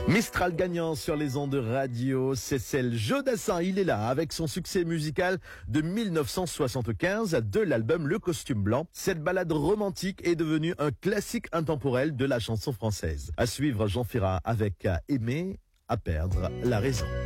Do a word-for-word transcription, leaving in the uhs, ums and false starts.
Mistral gagnant sur les ondes de radio, c'est celle Jodassin, il est là avec son succès musical de mille neuf cent soixante-quinze de l'album Le Costume Blanc. Cette ballade romantique est devenue un classique intemporel de la chanson française. À suivre Jean Ferrat avec Aimer à perdre la raison.